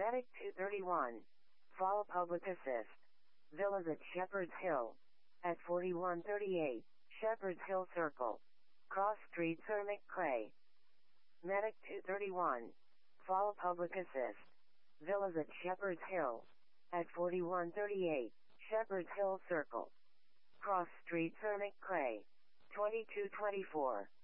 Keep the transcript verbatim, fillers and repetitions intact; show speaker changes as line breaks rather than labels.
Medic two thirty-one. Fall Public Assist. Villas at Shepherd's Hill. At forty-one thirty-eight, Shepherd's Hill Circle. Cross Street, Sir McCrae. Medic two thirty-one. Fall Public Assist. Villas at Shepherd's Hill. At forty-one thirty-eight, Shepherd's Hill Circle. Cross Street, Sir McCrae. twenty-two twenty-four.